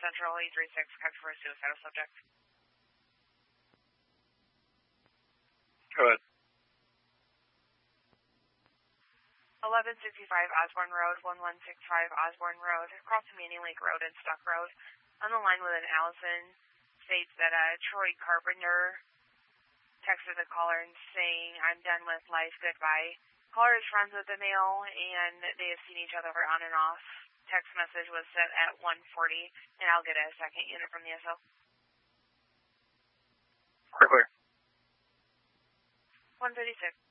Central 836, check for a suicidal subject. Go ahead. 1165 Osborne Road, 1165 Osborne Road, across Manning Lake Road and Stuck Road. On the line with an Allison states that Troy Carpenter texted the caller and saying, I'm done with life, goodbye. Caller is friends with the male, and they have seen each other on and off. Text message was sent at 1:40, and I'll get a second unit from the SO. Clear. 136.